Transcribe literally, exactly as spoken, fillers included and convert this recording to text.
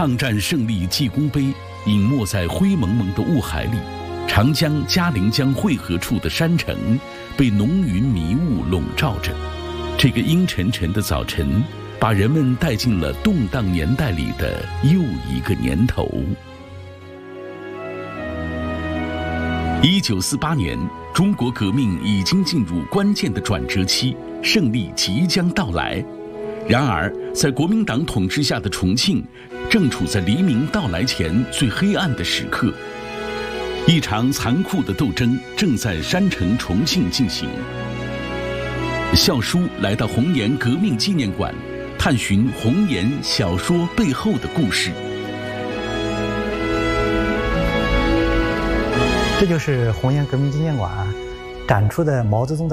抗战胜利纪功碑隐没在灰蒙蒙的雾海里，长江嘉陵江汇合处的山城被浓云迷雾笼罩着。这个阴沉沉的早晨，把人们带进了动荡年代里的又一个年头。一九四八年，中国革命已经进入关键的转折期，胜利即将到来。然而，在国民党统治下的重庆，正处在黎明到来前最黑暗的时刻。一场残酷的斗争正在山城重庆进行。笑书来到红岩革命纪念馆，探寻红岩小说背后的故事。 这就是红岩革命纪念馆展出的毛泽东的